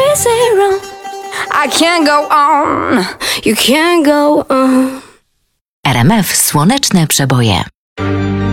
zero. I can't go on, you can't go on. RMF Słoneczne Przeboje.